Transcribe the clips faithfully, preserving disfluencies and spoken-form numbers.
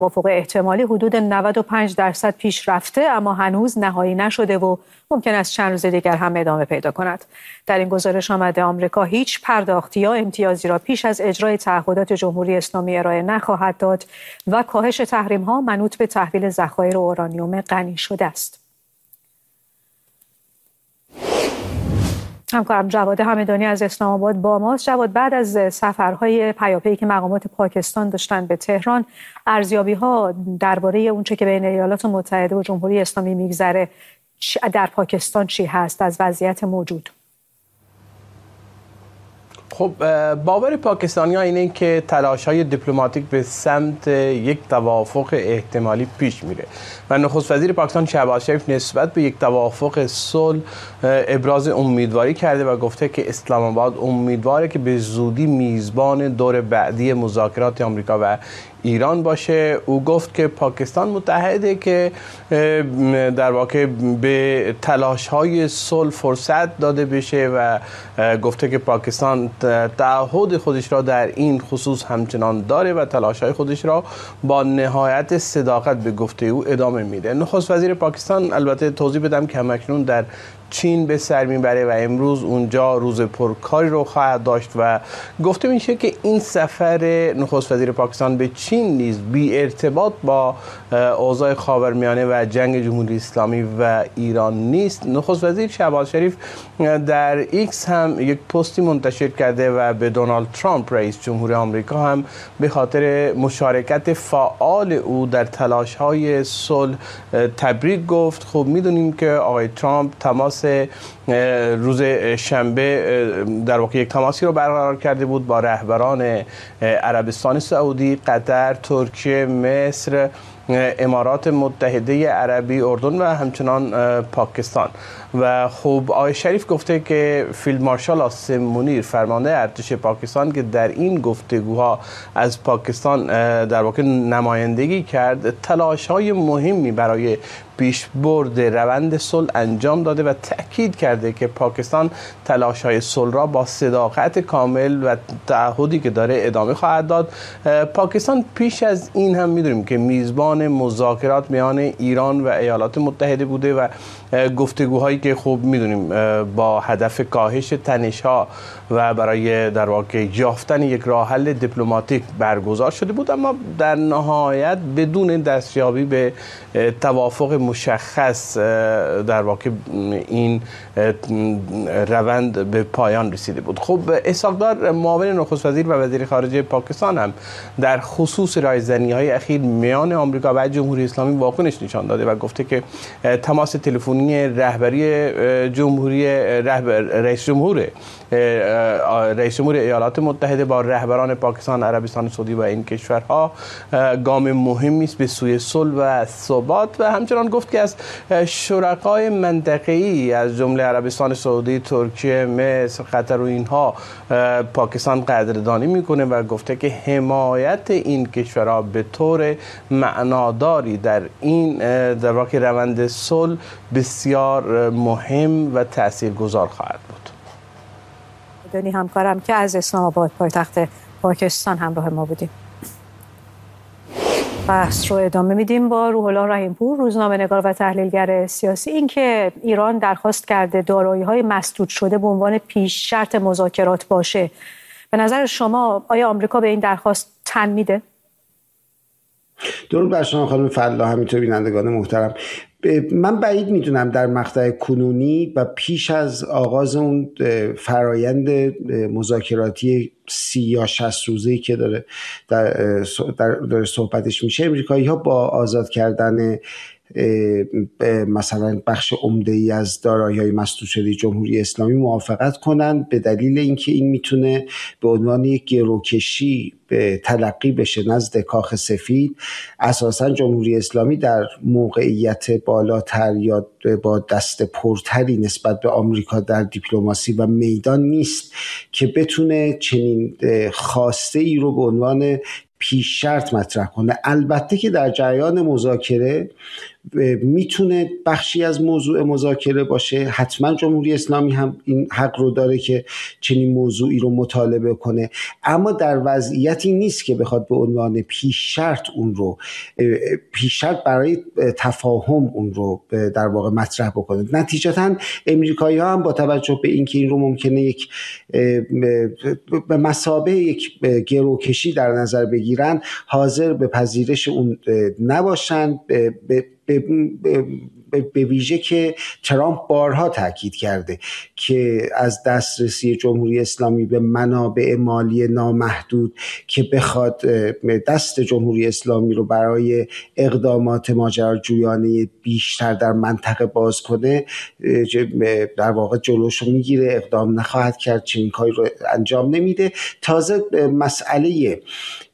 توافق احتمالی حدود نود و پنج درصد پیش رفته، اما هنوز نهایی نشده و ممکن است چند روز دیگر هم ادامه پیدا کند. در این گزارش آمده آمریکا هیچ پرداختی یا امتیازی را پیش از اجرای تعهدات جمهوری اسلامی ارائه نخواهد داد و کاهش تحریم‌ها منوط به تحویل ذخایر اورانیوم غنی شده است. همکارم جواد همدانی از اسلام آباد با ماست. جواد، بعد از سفرهای پیاپی که مقامات پاکستان داشتن به تهران، ارزیابی‌ها درباره اونچه که بین ایالات متحده و جمهوری اسلامی میگذره در پاکستان چی هست از وضعیت موجود؟ خب باور پاکستانی‌ها اینه که تلاش‌های دیپلماتیک به سمت یک توافق احتمالی پیش میره و نخست وزیر پاکستان شهباز شریف نسبت به یک توافق صلح ابراز امیدواری کرده و گفته که اسلام آباد امیدواره که به زودی میزبان دور بعدی مذاکرات آمریکا و ایران باشه. او گفت که پاکستان متحده که در واقع به تلاش‌های صلح فرصت داده بشه و گفته که پاکستان تعهد خودش را در این خصوص همچنان داره و تلاش‌های خودش را با نهایت صداقت به گفته او ادامه میده. نخست وزیر پاکستان البته توضیح بدم که همکنون در چین به سر میبره و امروز اونجا روز پرکاری رو خواهد داشت و گفته میشه که این سفر نخست وزیر پاکستان به چین نیز بی ارتباط با اوضاع خاورمیانه و جنگ جمهوری اسلامی و ایران نیست. نخست وزیر شهباز شریف در ایکس هم یک پستی منتشر کرده و به دونالد ترامپ رئیس جمهور آمریکا هم به خاطر مشارکت فعال او در تلاش‌های صلح تبریک گفت. خب میدونیم که آقای ترامپ تماس روز شنبه در واقع یک تماسی رو برقرار کرده بود با رهبران عربستان سعودی، قطر، ترکیه، مصر، امارات متحده عربی، اردن و همچنان پاکستان. و خب آقای شریف گفته که فیلد مارشال آصم منیر فرمانده ارتش پاکستان که در این گفتگوها از پاکستان در واقع نمایندگی کرد، تلاش‌های مهمی برای پیشبرد روند صلح انجام داده و تأکید کرده که پاکستان تلاش‌های صلح را با صداقت کامل و تعهدی که داره ادامه خواهد داد. پاکستان پیش از این هم می‌دونیم که میزبان مذاکرات میان ایران و ایالات متحده بوده و گفتگوهایی که خوب می‌دونیم با هدف کاهش تنش‌ها و برای در واقع یافتن یک راه حل دیپلماتیک برگزار شده بود، اما در نهایت بدون دستیابی به توافق مشخص در واقع این روند به پایان رسیده بود. خب اسحاق‌دار معاون نخست وزیر و وزیر خارجه پاکستان هم در خصوص رایزنی‌های اخیر میان آمریکا و جمهوری اسلامی واکنش نشان داده و گفته که تماس تلفنی رهبری جمهوری رهبر رئیس جمهور رئیس جمهور ایالات متحده با رهبران پاکستان، عربستان سعودی و این کشورها گام مهمی است به سوی صلح و ثبات و همچنان گفت که از شرکای منطقه‌ای از جمله عربستان سعودی، ترکیه، مصر، قطر و اینها پاکستان قدردانی میکنه و گفته که حمایت این کشورها به طور معناداری در این در واقع روند صلح بسیار مهم و تاثیرگذار خواهد بود. دانی همکارم که از اسلام آباد پایتخت پاکستان همراه ما بودیم. بحث رو ادامه میدیم با روح الله رحیم‌پور، روزنامه‌نگار و تحلیلگر سیاسی. این که ایران درخواست کرده دارایی‌های مسدود شده به عنوان پیش شرط مذاکرات باشه، به نظر شما آیا آمریکا به این درخواست تن میده؟ درود بر شما خانم فلاح، همینطور بینندگان محترم. من بعید میدونم در مقطع کنونی و پیش از آغاز اون فرایند مذاکراتی سی یا شصت روزه‌ای که داره در, در صحبتش میشه، امریکایی ها با آزاد کردن مثلا بخش عمده‌ای از دارایی‌های مسدود شده جمهوری اسلامی موافقت کنند، به دلیل اینکه این میتونه به عنوان یک گروکشی به تلقی بشه نزد کاخ سفید. اساساً جمهوری اسلامی در موقعیت بالاتر یا با دست پرتری نسبت به آمریکا در دیپلماسی و میدان نیست که بتونه چنین خواسته ای رو به عنوان پیش شرط مطرح کنه. البته که در جریان مذاکره میتونه بخشی از موضوع مذاکره باشه، حتما جمهوری اسلامی هم این حق رو داره که چنین موضوعی رو مطالبه کنه، اما در وضعیتی نیست که بخواد به عنوان پیش شرط اون رو پیش شرط برای تفاهم اون رو در واقع مطرح بکنه. نتیجتا امریکایی ها هم با توجه به اینکه این رو ممکنه یک به مثابه یک گروکشی در نظر بگیرن، حاضر به پذیرش اون نباشن، به به ویژه که ترامپ بارها تاکید کرده که از دسترسی جمهوری اسلامی به منابع مالی نامحدود که بخواد دست جمهوری اسلامی رو برای اقدامات ماجراجویانه بیشتر در منطقه باز کنه در واقع جلوش رو میگیره، اقدام نخواهد کرد، چنین کاری رو انجام نمیده. تازه مسئله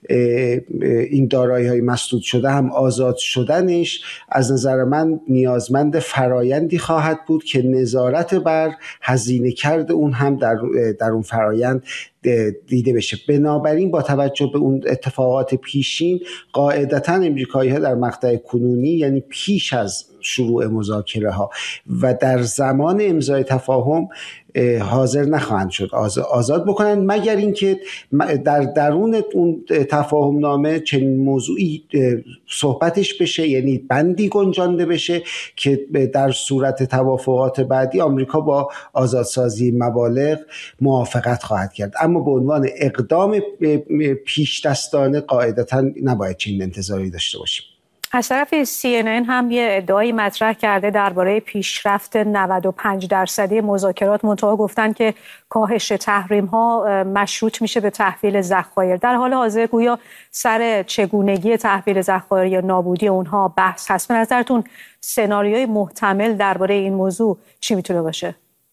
این دارایی‌های مسدود شده هم آزاد شدنش از نظر من نیازمند فرایندی خواهد بود که نظارت بر هزینه کرده اون هم در در اون فرایند دیده بشه. بنابراین با توجه به اون اتفاقات پیشین قاعدتاً امریکایی‌ها در مقطع کنونی، یعنی پیش از شروع مذاکره ها و در زمان امضای تفاهم، حاضر نخواهند شد آزاد بکنن، مگر اینکه در درون اون تفاهم نامه چنین موضوعی صحبتش بشه، یعنی بندی گنجانده بشه که در صورت توافقات بعدی آمریکا با آزادسازی مبالغ موافقت خواهد کرد. اما به عنوان اقدام پیش دستانه قاعدتاً نباید چنین انتظاری داشته باشیم. از طرف سی ان ان هم یه ادعایی مطرح کرده درباره پیشرفت نود و پنج درصدی مذاکرات، منتها گفتن که کاهش تحریم ها مشروط میشه به تحویل ذخایر. در حال حاضر گویا سر چگونگی تحویل ذخایر یا نابودی اونها بحث هست. به نظرتون سناریوی محتمل درباره این موضوع چی میتونه باشه؟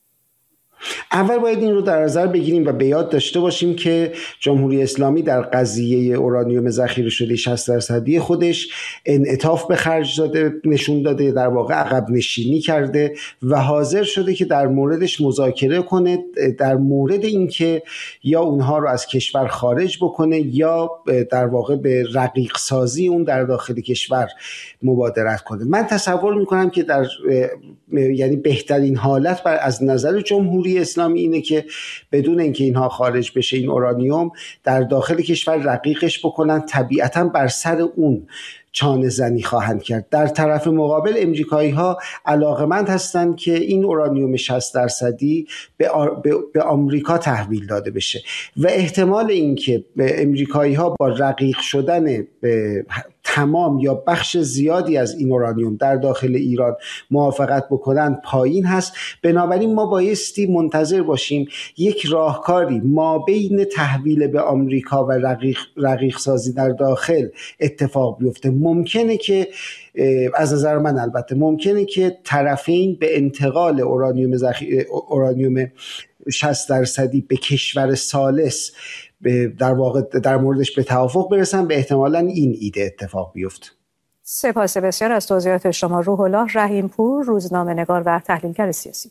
اول باید این رو در نظر بگیریم و به یاد داشته باشیم که جمهوری اسلامی در قضیه اورانیوم ذخیره شده شصت درصدی خودش انعطاف به خرج داده، نشون داده، در واقع عقب نشینی کرده و حاضر شده که در موردش مذاکره کنه، در مورد اینکه یا اونها رو از کشور خارج بکنه یا در واقع به رقیق سازی اون در داخل کشور مبادرت کنه. من تصور میکنم که در یعنی بهترین حالت بر از نظر جمهوری اسلامی اینه که بدون اینکه اینها خارج بشه این اورانیوم در داخل کشور رقیقش بکنن، طبیعتاً بر سر اون چانه زنی خواهند کرد. در طرف مقابل امریکایی ها علاقمند هستند که این اورانیوم شصت درصدی به, آر... به آمریکا تحویل داده بشه و احتمال اینکه امریکایی ها با رقیق شدن به تمام یا بخش زیادی از این اورانیوم در داخل ایران موافقت بکنن پایین هست. بنابراین ما بایستی منتظر باشیم یک راهکاری ما بین تحویل به آمریکا و رقیق, رقیق سازی در داخل اتفاق بیفته. ممکنه که از نظر من البته ممکنه که طرفین به انتقال اورانیوم ذخیره اورانیوم شصت درصدی به کشور ثالث در واقع در موردش به توافق برسن، به احتمالاً این ایده اتفاق بیفته. سپاس بسیار از توضیحات شما. روح الله رحیم‌پور، روزنامه‌نگار و تحلیلگر سیاسی.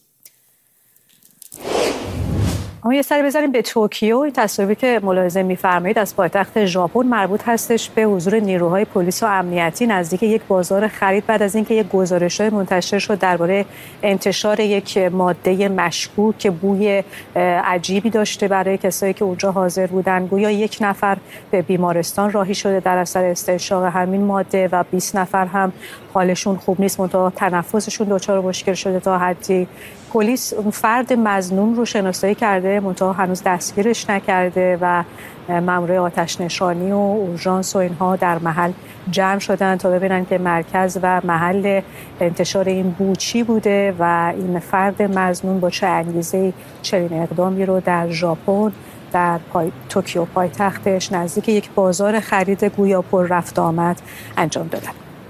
اما یه سری بزنیم به توکیو. این تصاویری که ملاحظه می‌فرمایید از پایتخت ژاپن مربوط هستش به حضور نیروهای پلیس و امنیتی نزدیک یک بازار خرید بعد از اینکه یک گزارش‌های منتشر شد درباره انتشار یک ماده مشکوک که بوی عجیبی داشته برای کسایی که اونجا حاضر بودن. گویا یک نفر به بیمارستان راهی شده در اثر استنشاق همین ماده و بیست نفر هم حالشون خوب نیست، منتها تنفسشون دچار مشکل شده تا حدی. پلیس اون فرد مظنون رو شناسایی کرده، منتها هنوز دستگیرش نکرده و مامورای آتش نشانی و اورژانس و اینها در محل جمع شدن تا ببینن که مرکز و محل انتشار این بو چی بوده و این فرد مظنون با چه انگیزه‌ای چنین اقدامی رو در ژاپن در پای توکیو پایتختش نزدیک یک بازار خرید گویا پر رفت آمد انجام دادن.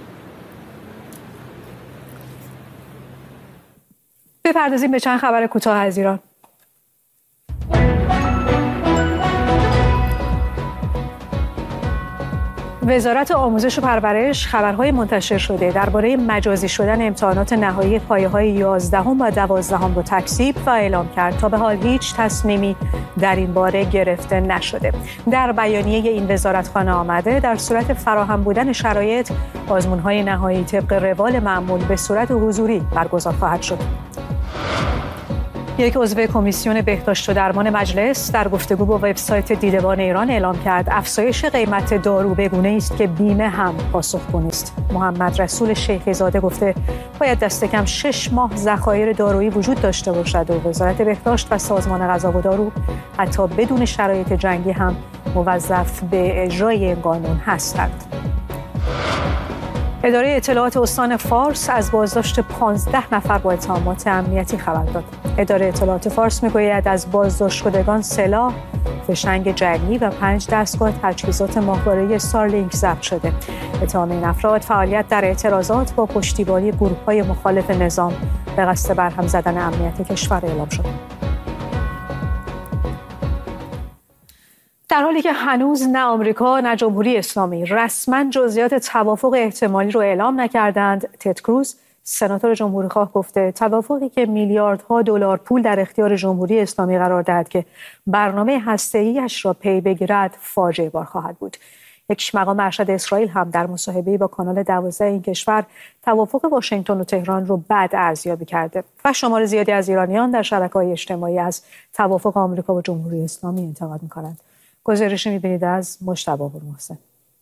بپردازیم به چند خبر کوتاه از ایران. وزارت آموزش و پرورش خبرهای منتشر شده درباره مجازی شدن امتحانات نهایی پایه‌های یازدهم و دوازدهم رو تکذیب و اعلام کرد تا به حال هیچ تصمیمی در این باره گرفته نشده. در بیانیه این وزارتخانه آمده در صورت فراهم بودن شرایط آزمون‌های نهایی طبق روال معمول به صورت حضوری برگزار خواهد شد. یک عضو کمیسیون بهداشت و درمان مجلس در گفتگو با وبسایت دیدبان ایران اعلام کرد افزایش قیمت دارو به گونه‌ای است که بیمه هم پاسخگو نیست. محمد رسول شیخی زاده گفته باید دست کم شش ماه ذخایر دارویی وجود داشته باشد و وزارت بهداشت و سازمان غذا و دارو حتی بدون شرایط جنگی هم موظف به اجرای این قانون هستند. اداره اطلاعات استان فارس از بازداشت پانزده نفر با اتهامات امنیتی خبر داد. اداره اطلاعات فارس میگوید از بازداشت شدگان سلاح، فشنگ جنگی و پنج دستگاه تجهیزات ماهواره‌ای استارلینک ضبط شده. اتهام این افراد فعالیت در اعتراضات با پشتیبانی گروه‌های مخالف نظام به قصد برهم زدن امنیت کشور اعلام شد. در حالی که هنوز نه آمریکا نه جمهوری اسلامی رسما جزئیات توافق احتمالی رو اعلام نکردند، تد کروز سناتور جمهوریخواه گفته توافقی که میلیاردها دلار پول در اختیار جمهوری اسلامی قرار دهد که برنامه هسته‌ای‌اش را پی بگیرد فاجعه بار خواهد بود. یک مقام ارشد اسرائیل هم در مصاحبه‌ای با کانال دوازده این کشور توافق واشنگتن و تهران رو بد ارزیابی کرده و شمار زیادی از ایرانیان در شبکه‌های اجتماعی از توافق آمریکا و جمهوری اسلامی انتقاد می‌کنند. گزارش می‌بینید از مجتبی محسن.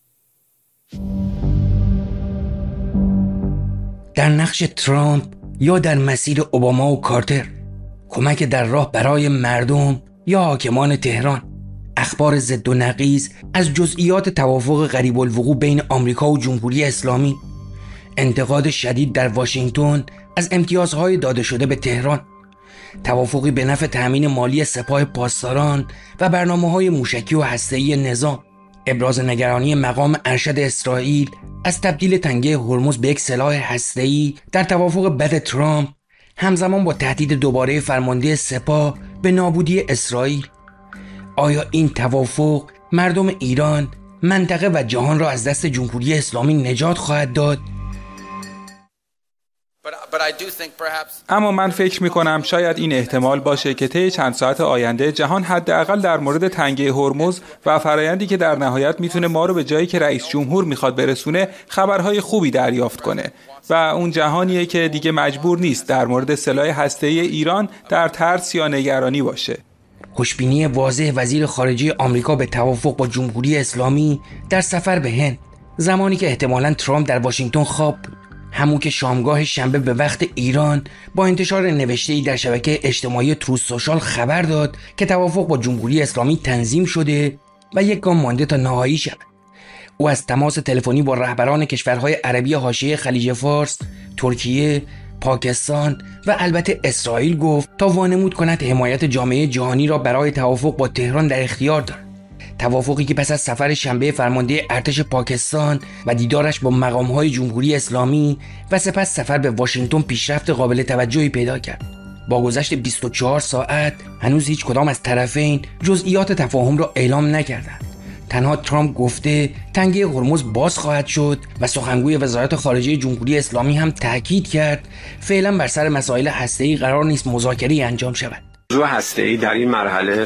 در نقش ترامپ یا در مسیر اوباما و کارتر، کمک در راه برای مردم یا حاکمان تهران، اخبار ضد و نقیض از جزئیات توافق غریب الوقوع بین آمریکا و جمهوری اسلامی، انتقاد شدید در واشنگتن از امتیازهای داده شده به تهران، توافقی به نفع تأمین مالی سپاه پاسداران و برنامه‌های موشکی و هسته‌ای نظام، ابراز نگرانی مقام ارشد اسرائیل از تبدیل تنگه هرمز به یک سلاح هسته‌ای در توافق بد ترامپ، همزمان با تهدید دوباره فرمانده سپاه به نابودی اسرائیل. آیا این توافق مردم ایران، منطقه و جهان را از دست جمهوری اسلامی نجات خواهد داد؟ اما من فکر می کنم شاید این احتمال باشه که طی چند ساعت آینده جهان حداقل در مورد تنگه هرمز و فرایندی که در نهایت میتونه ما رو به جایی که رئیس جمهور میخواد برسونه خبرهای خوبی دریافت کنه و اون جهانیه که دیگه مجبور نیست در مورد سلاح هسته‌ای ایران در ترس یا نگرانی باشه. خوشبینی واضح وزیر خارجه آمریکا به توافق با جمهوری اسلامی در سفر به هند، زمانی که احتمالاً ترامپ در واشنگتن خواب بود، همون که شامگاه شنبه به وقت ایران با انتشار نوشته‌ای در شبکه اجتماعی تروث سوشال خبر داد که توافق با جمهوری اسلامی تنظیم شده و یک گام مانده تا نهایی شود. او از تماس تلفنی با رهبران کشورهای عربی حاشیه خلیج فارس، ترکیه، پاکستان و البته اسرائیل گفت تا وانمود کند حمایت جامعه جهانی را برای توافق با تهران در اختیار دارد. توافقی که پس از سفر شنبه فرمانده ارتش پاکستان و دیدارش با مقام‌های جمهوری اسلامی و سپس سفر به واشنگتن پیشرفت قابل توجهی پیدا کرد. با گذشت بیست و چهار ساعت هنوز هیچ کدام از طرفین جزئیات تفاهم را اعلام نکردند. تنها ترامپ گفته تنگه هرمز باز خواهد شد و سخنگوی وزارت خارجه جمهوری اسلامی هم تاکید کرد فعلا بر سر مسائل هسته‌ای قرار نیست مذاکره‌ای انجام شود. موضوع هسته‌ای در این مرحله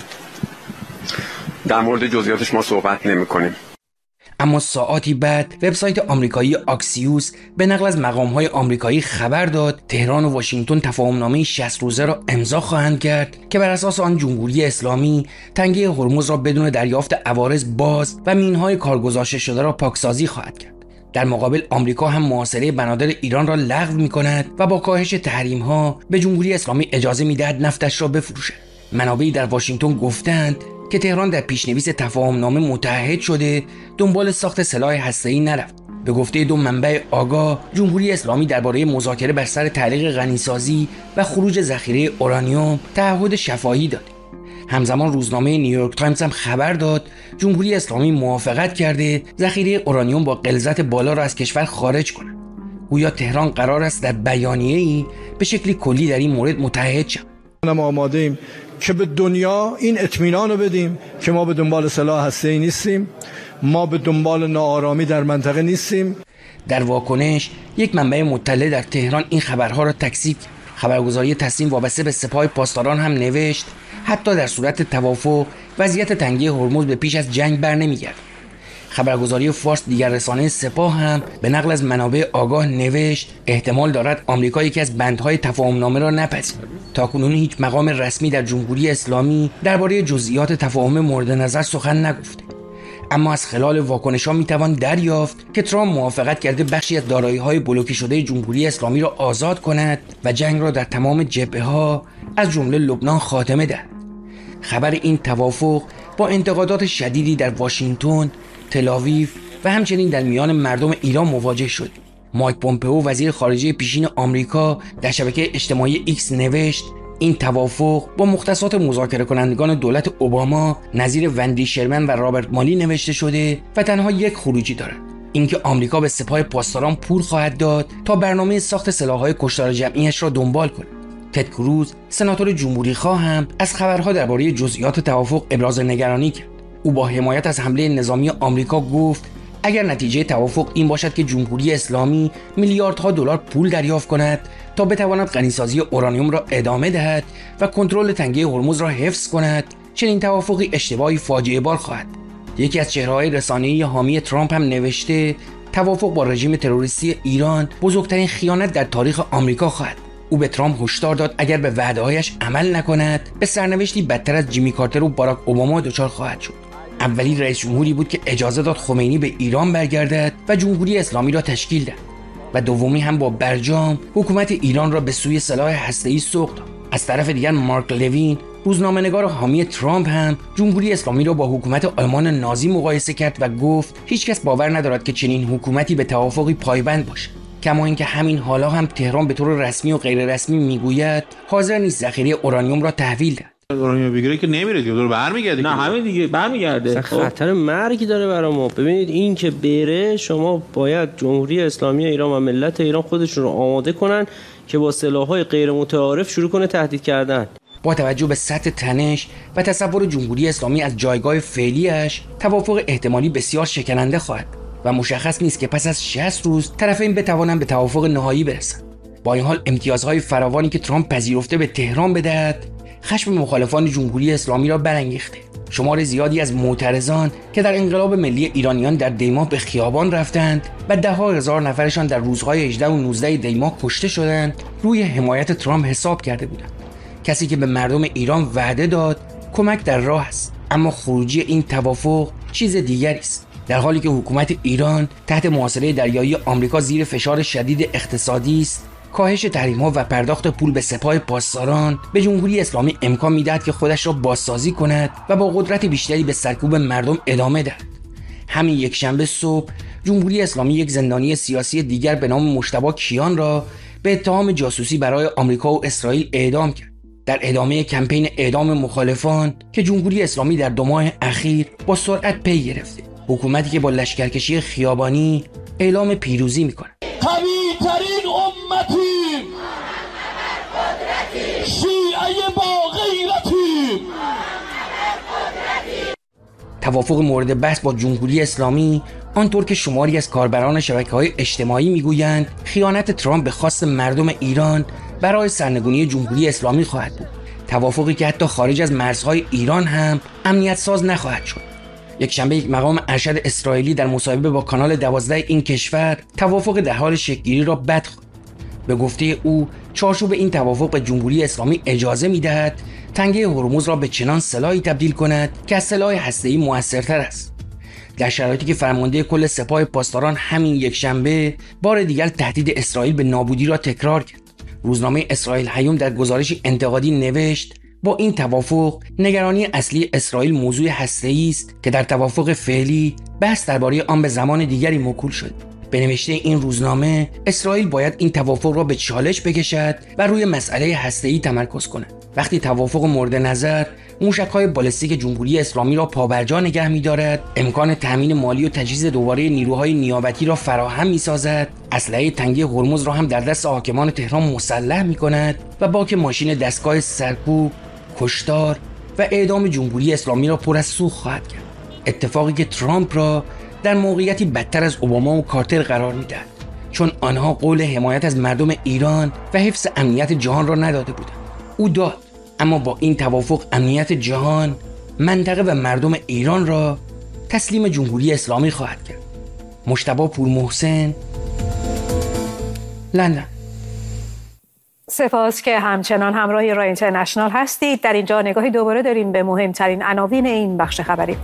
در مورد جزئیاتش ما صحبت نمی‌کنیم. اما ساعاتی بعد وبسایت آمریکایی آکسیوس به نقل از مقام‌های آمریکایی خبر داد تهران و واشنگتن تفاهمنامه شصت روزه را امضا خواهند کرد که بر اساس آن جمهوری اسلامی تنگه هرمز را بدون دریافت عوارض باز و مین‌های کارگذاشته شده را پاکسازی خواهد کرد. در مقابل آمریکا هم محاصره بنادر ایران را لغو می‌کند و با کاهش تحریم‌ها به جمهوری اسلامی اجازه می‌دهد نفتش را بفروشد. منابعی در واشنگتن گفتند که تهران در پیشنویس تفاهمنامه متعهد شده دنبال ساخت سلاح هسته‌ای نرفت. به گفته دو منبع آگاه، جمهوری اسلامی درباره مذاکره بر سر تعلیق غنیسازی و خروج ذخیره اورانیوم تعهد شفاهی داد. همزمان روزنامه نیویورک تایمز هم خبر داد جمهوری اسلامی موافقت کرده ذخیره اورانیوم با غلظت بالا را از کشور خارج کند. گویا تهران قرار است در بیانیه‌ای به شکلی کلی در این مورد متحد شود. ما آماده ایم که به دنیا این اطمینان رو بدیم که ما به دنبال سلاح هسته‌ای نیستیم ما به دنبال ناآرامی در منطقه نیستیم. در واکنش یک منبع مطلع در تهران این خبرها را تکذیب کرد. خبرگزاری تسنیم وابسته به سپاه پاسداران هم نوشت حتی در صورت توافق وضعیت تنگی هرمز به پیش از جنگ بر نمیگرد. خبرگزاری فارس دیگر رسانه سپاه هم به نقل از منابع آگاه نوشت احتمال دارد آمریکا یکی از بندهای تفاهمنامه را نپذیرد. تاکنون هیچ مقام رسمی در جمهوری اسلامی درباره جزئیات تفاهم مورد نظر سخن نگفته. اما از خلال واکنش‌ها میتوان دریافت که ترامپ موافقت کرده بخشی از دارایی‌های بلوکه شده جمهوری اسلامی را آزاد کند و جنگ را در تمام جبهه‌ها از جمله لبنان خاتمه دهد. خبر این توافق با انتقادات شدیدی در واشنگتن، تل‌آویو و همچنین در میان مردم ایران مواجه شد. مایک پومپئو وزیر خارجه پیشین آمریکا در شبکه اجتماعی ایکس نوشت این توافق با مختصات مذاکره کنندگان دولت اوباما نظیر وندی شرمن و رابرت مالی نوشته شده و تنها یک خروجی دارد، اینکه آمریکا به سپاه پاسداران پول خواهد داد تا برنامه ساخت سلاح‌های کشتار جمعیش را دنبال کند. تد کروز سناتور جمهوری‌خواه هم از خبرها درباره جزئیات توافق ابراز نگرانی کرد. او با حمایت از حمله نظامی آمریکا گفت اگر نتیجه توافق این باشد که جمهوری اسلامی میلیاردها دلار پول دریافت کند تا بتواند غنیسازی اورانیوم را ادامه دهد و کنترل تنگه هرمز را حفظ کند، چنین توافقی اشتباهی فاجعه بار خواهد. یکی از چهره‌های رسانه‌ای حامی ترامپ هم نوشته توافق با رژیم تروریستی ایران بزرگترین خیانت در تاریخ آمریکا خواهد. او به ترامپ هشدار داد اگر به وعده‌هایش عمل نکند به سرنوشتی بدتر از جیمی کارتر و باراک اوباما دچار خواهد شد. اولی رئیس جمهوری بود که اجازه داد خمینی به ایران برگردد و جمهوری اسلامی را تشکیل دهد و دومی هم با برجام حکومت ایران را به سوی سلاح هسته‌ای سوق داد. از طرف دیگر مارک لوین روزنامه‌نگار حامی ترامپ هم جمهوری اسلامی را با حکومت آلمان نازی مقایسه کرد و گفت هیچکس باور ندارد که چنین حکومتی به توافقی پایبند باشد. کما اینکه همین حالا هم تهران به طور رسمی و غیر رسمی میگوید حاضر نیست ذخیره اورانیوم را تحویل دهد. اورانیوم بگیره که نمیره دیگه، دور برمیگرده. نه همین دیگه برمیگرده. خطر مرگی داره برای ما. ببینید این که بره، شما باید جمهوری اسلامی ایران و ملت ایران خودشون رو آماده کنن که با سلاح‌های غیر متعارف شروع کنه تهدید کردن. با توجه به سطح تنش و تصور جمهوری اسلامی از جایگاه فعلیش، توافق احتمالی بسیار شکننده خواهد و مشخص نیست که پس از شصت روز طرفین بتوانند به توافق نهایی برسند. با این حال امتیازهای فراوانی که ترامپ پذیرفته به تهران بدهد، خشم مخالفان جمهوری اسلامی را برانگیخته. شمار زیادی از معترضان که در انقلاب ملی ایرانیان در دیماه به خیابان رفتند و ده ها هزار نفرشان در روزهای هجده و نوزده دیماه کشته شدند، روی حمایت ترامپ حساب کرده بودند. کسی که به مردم ایران وعده داد کمک در راه است، اما خروجی این توافق چیز دیگری است. در حالی که حکومت ایران تحت محاصره دریایی آمریکا زیر فشار شدید اقتصادی است، کاهش تحریم‌ها و پرداخت پول به سپاه پاسداران به جمهوری اسلامی امکان می‌دهد که خودش را بازسازی کند و با قدرت بیشتری به سرکوب مردم ادامه دهد. همین یک شنبه صبح جمهوری اسلامی یک زندانی سیاسی دیگر به نام مجتبی کیان را به اتهام جاسوسی برای آمریکا و اسرائیل اعدام کرد. در ادامه کمپین اعدام مخالفان که جمهوری اسلامی در دو ماه اخیر با سرعت پی گرفته، حکومتی که با لشکرکشی خیابانی اعلام پیروزی می‌کند. قوی ترین امتی، شیعه با غیرتی. توافق مورد بحث با جمهوری اسلامی آنطور که شماری از کاربران شبکه‌های اجتماعی میگویند خیانت ترامپ به خواست مردم ایران برای سرنگونی جمهوری اسلامی خواهد بود. توافقی که حتی خارج از مرزهای ایران هم امنیت ساز نخواهد شد. یک شنبه یک مقام ارشد اسرائیلی در مصاحبه با کانال دوازده این کشور توافق در حال شکل‌گیری را بد خواند. به گفته او چارچوب این توافق به جمهوری اسلامی اجازه می‌دهد تنگه هرمز را به چنان سلاحی تبدیل کند که از سلاح هسته‌ای موثرتر است. در شرایطی که فرمانده کل سپاه پاسداران همین یک شنبه بار دیگر تهدید اسرائیل به نابودی را تکرار کرد. روزنامه اسرائیل هیوم در گزارشی انتقادی نوشت با این توافق نگرانی اصلی اسرائیل موضوع هسته‌ای است که در توافق فعلی بحث درباره آن به زمان دیگری موکول شد. به نوشته این روزنامه اسرائیل باید این توافق را به چالش بکشد و روی مسئله هسته‌ای تمرکز کند. وقتی توافق مورد نظر موشک‌های بالستیک جمهوری اسلامی را پابرجا نگه می‌دارد، امکان تامین مالی و تجهیز دوباره نیروهای نیابتی را فراهم می‌سازد، اسلحه تنگی هرمز را هم در دست حاکمان تهران مسلح می‌کند و باک ماشین دستگاه سرکوب، کشتار و اعدام جمهوری اسلامی را پر از سوخت خواهد کرد. اتفاقی که ترامپ را در موقعیتی بدتر از اوباما و کارتر قرار میداد، چون آنها قول حمایت از مردم ایران و حفظ امنیت جهان را نداده بودند. او داد، اما با این توافق امنیت جهان، منطقه و مردم ایران را تسلیم جمهوری اسلامی خواهد کرد. مجتبی پورمحسن، لندن. سپاس که همچنان همراه رای اینترنشنال هستید. در اینجا نگاهی دوباره داریم به مهمترین عناوین این بخش خبری.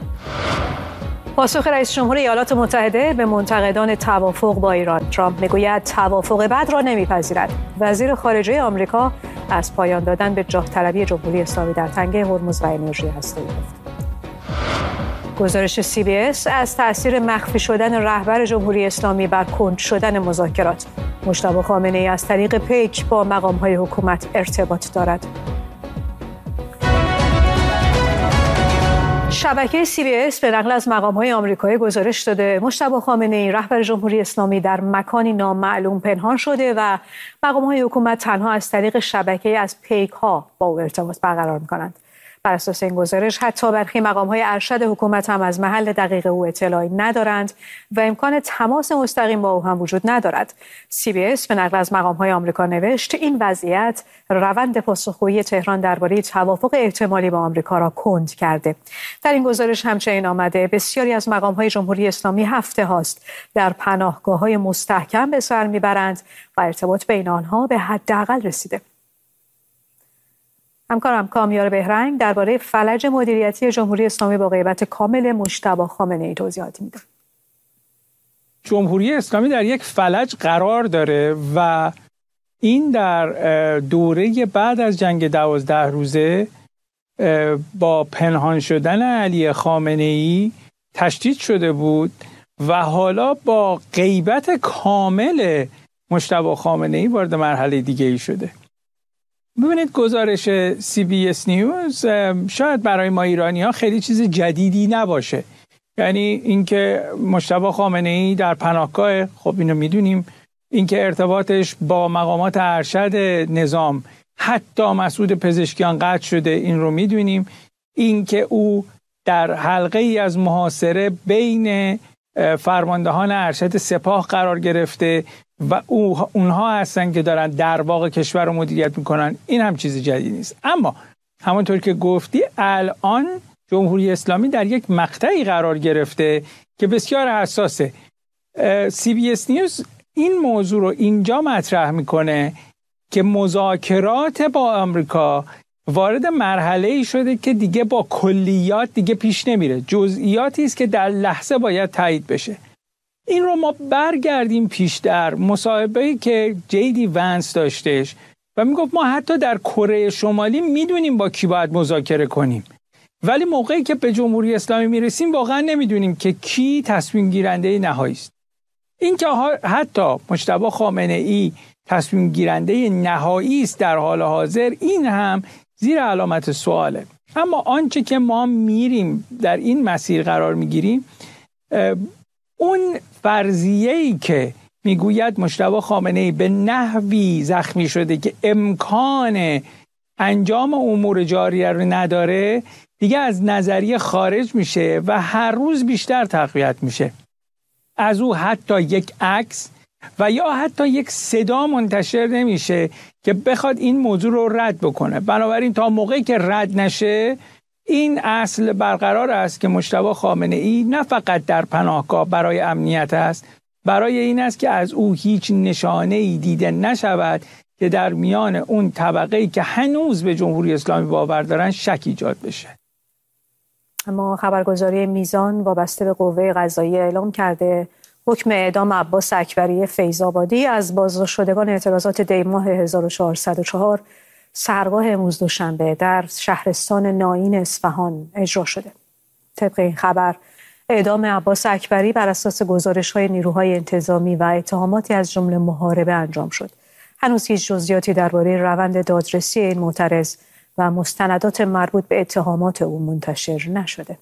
پاسخ رئیس جمهور ایالات متحده به منتقدان توافق با ایران. ترامپ میگوید توافق بعد را نمیپذیرد. وزیر خارجه آمریکا از پایان دادن به جاه طلبی جمهوری اسلامی در تنگه هرمز و انرژی هسته‌ای گفت. گزارش سی بی اس از تأثیر مخفی شدن رهبر جمهوری اسلامی بر کند شدن مذاکرات. مجتبی خامنه‌ای از طریق پیک با مقام‌های حکومت ارتباط دارد. شبکه سی بی اس به نقل از مقام‌های آمریکایی گزارش داده مجتبی خامنه‌ای رهبر جمهوری اسلامی در مکانی نامعلوم پنهان شده و مقام‌های حکومت تنها از طریق شبکه از پیک‌ها با او ارتباط برقرار می‌کنند. بر اساس این گزارش حتی برخی مقام‌های ارشد حکومت هم از محل دقیق او اطلاعی ندارند و امکان تماس مستقیم با او هم وجود ندارد. سی بی اس به نقل از مقام‌های آمریکا نوشت این وضعیت روند پاسخگویی تهران درباره توافق احتمالی با آمریکا را کند کرده. در این گزارش همچنین آمده بسیاری از مقام‌های جمهوری اسلامی هفته هاست در پناهگاه‌های مستحکم به سر میبرند و ارتباط بین آنها به حداقل رسیده. همکارم کامیار بهرنگ درباره فلج مدیریتی جمهوری اسلامی با غیبت کامل مجتبی خامنه‌ای توضیحات میده. جمهوری اسلامی در یک فلج قرار داره و این در دوره بعد از جنگ دوازده روزه با پنهان شدن علی خامنه‌ای تشدید شده بود و حالا با غیبت کامل مجتبی خامنه‌ای وارد مرحله دیگه ای شده. ببینید گزارش سی بی اس نیوز شاید برای ما ایرانی ها خیلی چیز جدیدی نباشه، یعنی اینکه مجتبی خامنه‌ای در پناهگاه، خب اینو میدونیم، اینکه ارتباطش با مقامات ارشد نظام حتی مسعود پزشکیان قطع شده این رو میدونیم، اینکه او در حلقه ای از محاصره بین فرماندهان ارشد سپاه قرار گرفته و او اونها هستن که دارن در واقع کشور رو مدیریت میکنن، این هم چیز جدید نیست. اما همونطور که گفتی الان جمهوری اسلامی در یک مقطعی قرار گرفته که بسیار حساسه. سی بی اس نیوز این موضوع رو اینجا مطرح میکنه که مذاکرات با آمریکا وارد مرحله‌ای شده که دیگه با کلیات دیگه پیش نمیره، جزئیاتی است که در لحظه باید تایید بشه. این رو ما برگردیم پیش در مصاحبه‌ای که جی دی ونس داشتش و میگفت ما حتی در کره شمالی میدونیم با کی باید مذاکره کنیم، ولی موقعی که به جمهوری اسلامی میرسیم واقعا نمیدونیم که کی تصمیم گیرنده نهایی است. این که حتی مجتبی خامنه‌ای تصمیم گیرنده نهایی است در حال حاضر، این هم زیر علامت سواله. اما آنچه که ما میریم در این مسیر قرار میگیریم، اون فرضیه‌ای که میگوید مجتبی خامنه‌ای به نحوی زخمی شده که امکان انجام امور جاریه رو نداره، دیگه از نظریه خارج میشه و هر روز بیشتر تقویت میشه. از او حتی یک عکس و یا حتی یک صدا منتشر نمیشه که بخواد این موضوع رو رد بکنه. بنابراین تا موقعی که رد نشه، این اصل برقرار است که مجتبی خامنه‌ای نه فقط در پناهگاه برای امنیت است، برای این است که از او هیچ نشانه‌ای دیده نشود که در میان اون طبقه‌ای که هنوز به جمهوری اسلامی باور دارن شک ایجاد بشه. اما خبرگزاری میزان وابسته به قوه قضاییه اعلام کرده حکم اعدام عباس اکبری فیض‌آبادی از بازداشت شدگان اعتراضات دی ماه هزار و چهارصد و چهار سرگاه امروز دوشنبه در شهرستان نائین اصفهان اجرا شده. طبق این خبر اعدام عباس اکبری بر اساس گزارش‌های نیروهای انتظامی و اتهاماتی از جمله محاربه انجام شد. هنوز هیچ جزئیاتی درباره روند دادرسی این معترض و مستندات مربوط به اتهامات او منتشر نشده.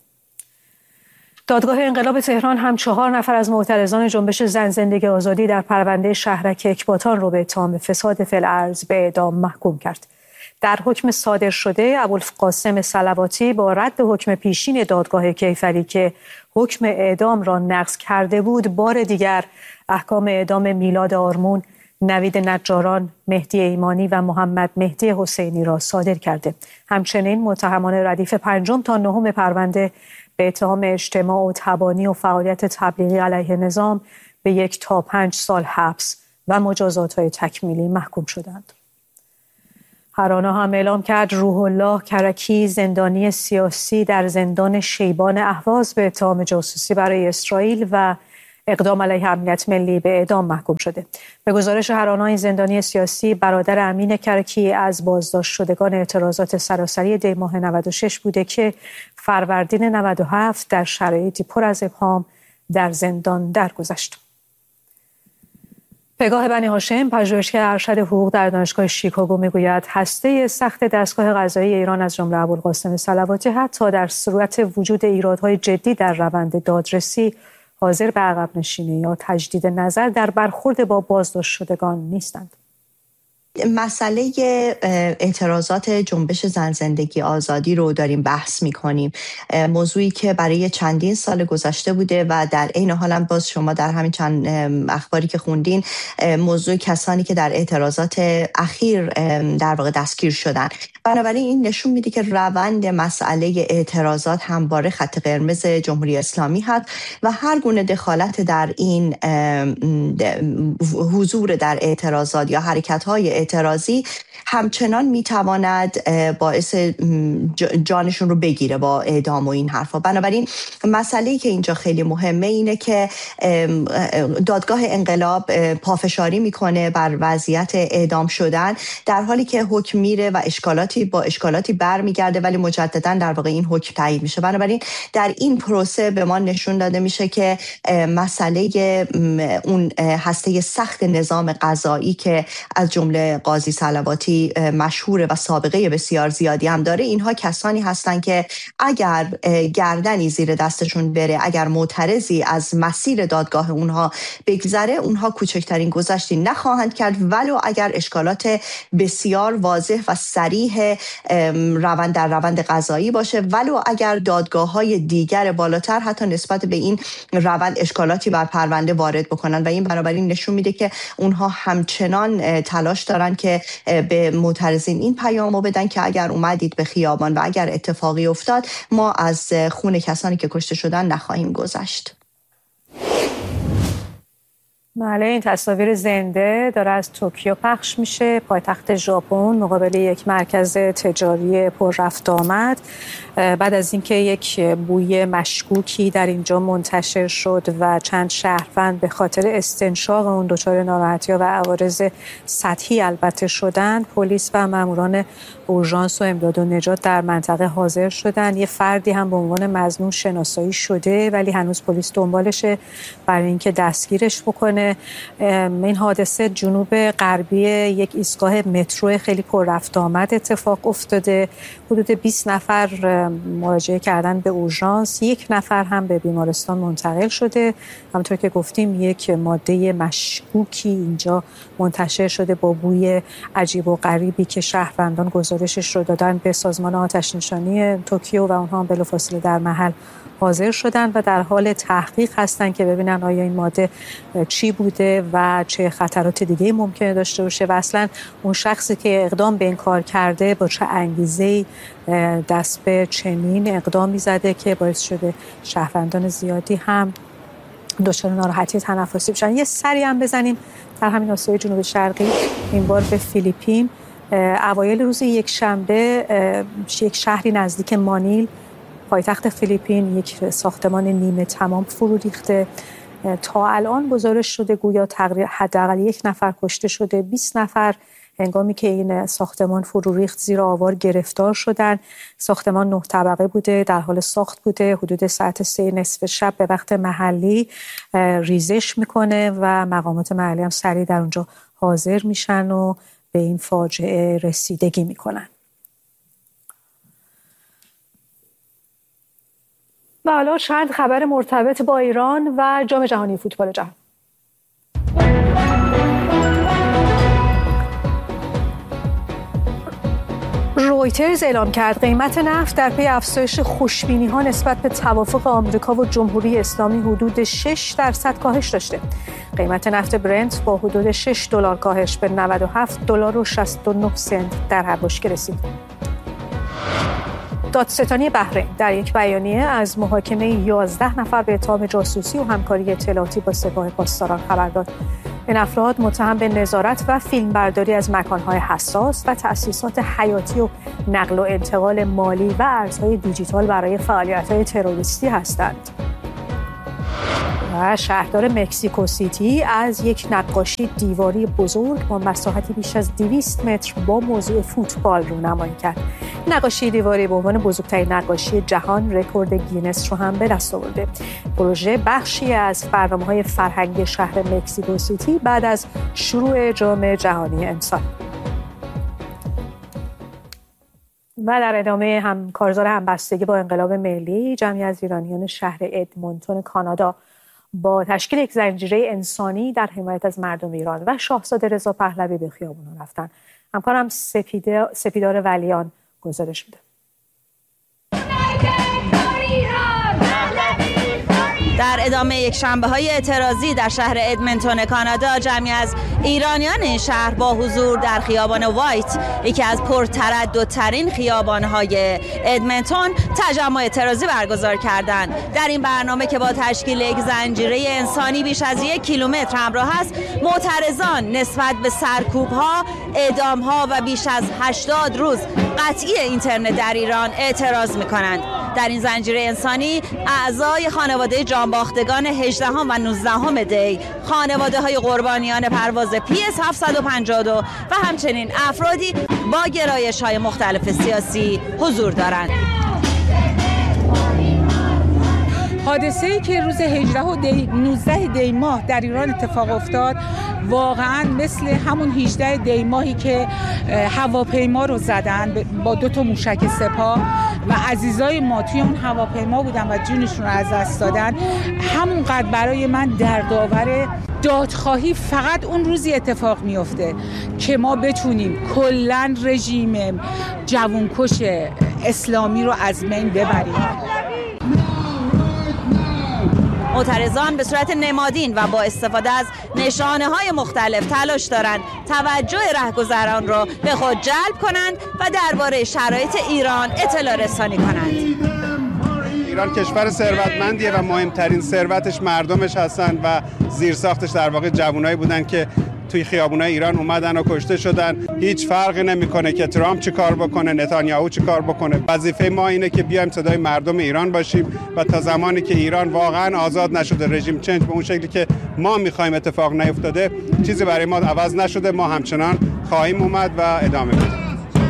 دادگاه انقلاب تهران هم چهار نفر از معترضان جنبش زن زندگی آزادی در پرونده شهرک اکباتان رو به اتهام فساد فی الارض به اعدام محکوم کرد. در حکم صادر شده ابوالقاسم صلواتی با رد حکم پیشین دادگاه کیفری که حکم اعدام را نقض کرده بود، بار دیگر احکام اعدام میلاد آرمون، نوید نجاران، مهدی ایمانی و محمد مهدی حسینی را صادر کرده. همچنین متهمان ردیف پنجم تا نهم پرونده به اتهام اجتماع و تبانی و فعالیت تبلیغی علیه نظام به یک تا پنج سال حبس و مجازات‌های تکمیلی محکوم شدند. هرانا هم اعلام کرد روح الله کرکی، زندانی سیاسی در زندان شیبان اهواز، به اتهام جاسوسی برای اسرائیل و اقدام علیه امنیت ملی به اعدام محکوم شده. به گزارش هرانا، این زندانی سیاسی برادر امین کرکی از بازداشت شدگان اعتراضات سراسری دی ماه نود و شش بوده که فروردین نود و هفت در شرایطی پر از ابهام در زندان درگذشت. پگاه بنی هاشم، پژوهشگر ارشد حقوق در دانشگاه شیکاگو، میگوید هسته سخت دستگاه قضایی ایران از جمله ابوالقاسم صلواتی حتی در صورت وجود ایرادهای جدی در روند دادرسی حاضر به عقب نشینی یا تجدید نظر در برخورد با بازداشت شدگان نیستند. مسئله اعتراضات جنبش زن زندگی آزادی رو داریم بحث می‌کنیم، موضوعی که برای چندین سال گذشته بوده و در عین حال هم باز شما در همین چند اخباری که خوندین موضوع کسانی که در اعتراضات اخیر در واقع دستگیر شدن. بنابراین این نشون میده که روند مسئله اعتراضات همواره خط قرمز جمهوری اسلامی هست و هر گونه دخالت در این حضور در اعتراضات یا حرکت‌های اعتراضی همچنان میتواند باعث جانشون رو بگیره با اعدام و این حرفا. بنابراین مسئله‌ای که اینجا خیلی مهمه اینه که دادگاه انقلاب پافشاری میکنه بر وضعیت اعدام شدن، در حالی که حکم میره و اشکالاتی با اشکالاتی برمیگرده ولی مجددا در واقع این حکم تایید میشه. بنابراین در این پروسه به ما نشون داده میشه که مسئله اون هسته سخت نظام قضایی که از جمله قاضی صلواتی مشهوره و سابقه بسیار زیادی هم داره، اینها کسانی هستند که اگر گردنی زیر دستشون بره، اگر معترضی از مسیر دادگاه اونها بگذره، اونها کوچکترین گذشتی نخواهند کرد ولو اگر اشکالات بسیار واضح و صریح روند در روند قضایی باشه، ولو اگر دادگاه‌های دیگر بالاتر حتی نسبت به این روند اشکالاتی بر پرونده وارد بکنن و این بنابراین نشون میده که اونها همچنان تلاش دارن که به معترضین این پیامو بدن که اگر اومدید به خیابان و اگر اتفاقی افتاد ما از خون کسانی که کشته شدن نخواهیم گذشت. بله، این تصاویر زنده داره از توکیو پخش میشه، پایتخت ژاپن، مقابل یک مرکز تجاری پر رفت آمد. بعد از اینکه یک بوی مشکوکی در اینجا منتشر شد و چند شهروند به خاطر استنشاق اون دچار ناراحتی‌ها و عوارض سطحی البته شدند، پلیس و ماموران اورژانس و امداد و نجات در منطقه حاضر شدند. یه فردی هم به عنوان مظنون شناسایی شده ولی هنوز پلیس دنبالشه برای اینکه دستگیرش بکنه. این حادثه جنوب غربی یک ایستگاه مترو خیلی پر رفت آمد اتفاق افتاده. حدود بیست نفر مراجعه کردن به اورژانس، یک نفر هم به بیمارستان منتقل شده. همونطور که گفتیم یک ماده مشکوکی اینجا منتشر شده با بوی عجیب و غریبی که شهروندان گزارشش رو دادن به سازمان آتش نشانی توکیو و اونها هم بلافاصله در محل حاضر شدن و در حال تحقیق هستن که ببینن آیا این ماده چی بوده و چه خطرات دیگه ممکنه داشته باشه و اصلا اون شخصی که اقدام به این کار کرده با چه انگیزه‌ای دست به چنین اقدامی زده که باعث شده شهروندان زیادی هم دچار ناراحتی تنفسی بشن. یه سری هم بزنیم در همین آسیای جنوب شرقی، این بار به فیلیپین. اوایل روز یک شنبه یک شهری نزدیک مانیل پایتخت فیلیپین یک ساختمان نیمه تمام فرو ریخته. تا الان گزارش شده گویا تقریبا حداقل یک نفر کشته شده، بیست نفر هنگامی که این ساختمان فرو ریخت زیر آوار گرفتار شدن. ساختمان نه طبقه بوده، در حال ساخت بوده. حدود ساعت سه نصف شب به وقت محلی ریزش میکنه و مقامات محلی هم سریع در اونجا حاضر میشن و به این فاجعه رسیدگی میکنن. و حالا چند خبر مرتبط با ایران و جام جهانی فوتبال جهان. رویترز اعلام کرد قیمت نفت در پی افزایش خوشبینی‌ها نسبت به توافق آمریکا و جمهوری اسلامی حدود شش درصد کاهش داشته. قیمت نفت برنت با حدود شش دلار کاهش به نود و هفت دلار و شصت و نه سنت در هر بشکه رسید. دادستانی بحرین در یک بیانیه از محاکمه یازده نفر به اتهام جاسوسی و همکاری اطلاعاتی با سپاه پاسداران خبر داد. این افراد متهم به نظارت و فیلمبرداری از مکان‌های حساس و تأسیسات حیاتی و نقل و انتقال مالی و ارزهای دیجیتال برای فعالیت‌های تروریستی هستند. و شهردار مکزیکو سیتی از یک نقاشی دیواری بزرگ با مساحتی بیش از دویست متر با موضوع فوتبال رونمایی کرد. نقاشی دیواری به عنوان بزرگترین نقاشی جهان رکورد گینس رو هم به دست آورده. پروژه بخشی از برنامه‌های فرهنگی شهر مکزیکو سیتی بعد از شروع جام جهانی انسان. و در ادامه هم کارزار همبستگی با انقلاب ملی، جمعی از ایرانیان شهر ادمونتون کانادا با تشکیل یک زنجیره انسانی در حمایت از مردم ایران و شاهزاده رضا پهلوی به خیابان رفتن. همکارم سپیدار ولیان گزارش میده. در ادامه یک شنبه‌های اعتراضی در شهر ادمنتون کانادا، جمعی از ایرانیان این شهر با حضور در خیابان وایت، یکی از پرترددترین خیابان‌های ادمنتون، تجمع اعتراضی برگزار کردند. در این برنامه که با تشکیل یک زنجیره انسانی بیش از یک کیلومتر همراه است، معترضان نسبت به سرکوب‌ها، اعدام‌ها و بیش از هشتاد روز قطعی اینترنت در ایران اعتراض می‌کنند. در این زنجیره انسانی اعضای خانواده جانباختگان هجدهم و نوزدهم دی، خانواده های قربانیان پرواز پی اس هفتصد و پنجاه و دو و همچنین افرادی با گرایش های مختلف سیاسی حضور دارند. حادثه‌ای که روز هجده و دی نوزده دی ماه در ایران اتفاق افتاد واقعا مثل همون هجده دی ماهی که هواپیما رو زدن با دو تا موشک سپاه و عزیزای ما توی اون هواپیما بودن و جونشون رو از دست دادن، همونقدر برای من دردآور. دادخواهی فقط اون روزی اتفاق میفته که ما بتونیم کلاً رژیم جوانکش اسلامی رو از بین ببریم. معترضان به صورت نمادین و با استفاده از نشانه‌های مختلف تلاش دارند توجه رهگذران را به خود جلب کنند و درباره شرایط ایران اطلاع رسانی کنند. ایران کشور ثروتمندیه و مهمترین ثروتش مردمش هستند و زیرساختش در واقع جوانایی بودن که توی خیابونای ایران اومدن و کشته شدن. هیچ فرقی نمیکنه که ترامپ چی کار بکنه، نتانیاهو چی کار بکنه. وظیفه ما اینه که بیایم صدای مردم ایران باشیم و تا زمانی که ایران واقعا آزاد نشده، رژیم چنج به اون شکلی که ما میخوایم اتفاق نیفتاده، چیزی برای ما عوض نشده، ما همچنان خواهیم اومد و ادامه بدیم.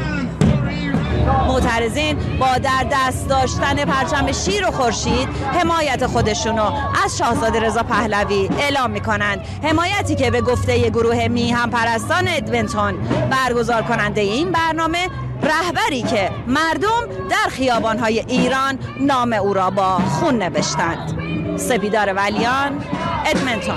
معترضین با در دست داشتن پرچم شیر و خورشید حمایت خودشونو از شاهزاده رضا پهلوی اعلام میکنند. حمایتی که به گفته گروه میهم پرستان ادمنتون، برگزار کننده این برنامه، رهبری که مردم در خیابانهای ایران نام او را با خون نوشتند. سپیدار ولیان، ادمنتون.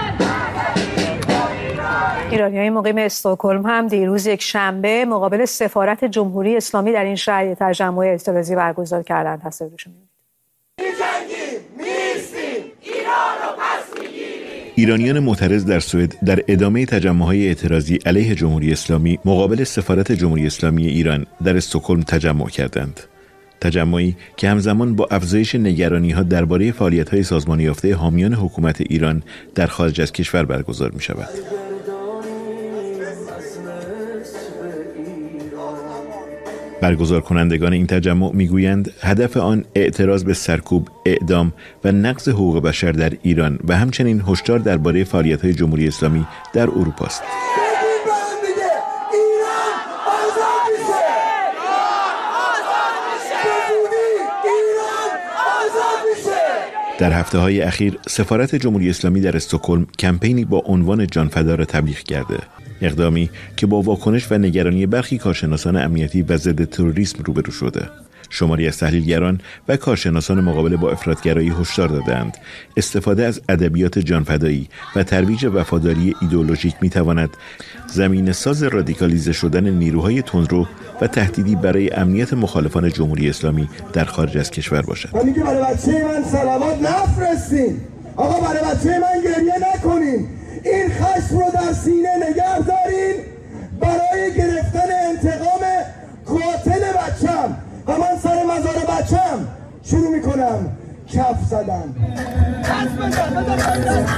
ایرانیای مقیم استکهلم هم دیروز یک شنبه مقابل سفارت جمهوری اسلامی در این شهر تجمع اعتراضی برگزار کردند. تصاویرشو می‌بینید. می‌جنگیم، می‌ایستیم، ایران رو پس می‌گیریم. ایرانیان معترض در سوئد در ادامه تجمع‌های اعتراضی علیه جمهوری اسلامی مقابل سفارت جمهوری اسلامی ایران در استکهلم تجمع کردند. تجمعی که همزمان با افزایش نگرانی‌ها درباره فعالیت‌های سازمان یافته حامیان حکومت ایران در خارج از کشور برگزار می‌شود. برگزار کنندگان این تجمع میگویند هدف آن اعتراض به سرکوب، اعدام و نقض حقوق بشر در ایران و همچنین هشدار درباره فعالیت‌های جمهوری اسلامی در اروپا است. در هفته‌های اخیر سفارت جمهوری اسلامی در استکهلم کمپینی با عنوان جانفدا را تبلیغ کرده. اقدامی که با واکنش و نگرانی برخی کارشناسان امنیتی و ضد تروریسم روبرو شده. شماری از تحلیلگران و کارشناسان مقابل با افراطگرایی هشدار دادند استفاده از ادبیات جانفدایی و ترویج وفاداری ایدئولوژیک میتواند زمینه ساز رادیکالیزه شدن نیروهای تندرو و تهدیدی برای امنیت مخالفان جمهوری اسلامی در خارج از کشور باشد. من میگم برای بچه من صلوات نفرستین، آقا برای بچه من گریه نکنین، این خشم رو در سینه نگه دارین برای گرفتن انتقام قاتل بچم. همان سر مزار بچم شروع میکنم کف زدن.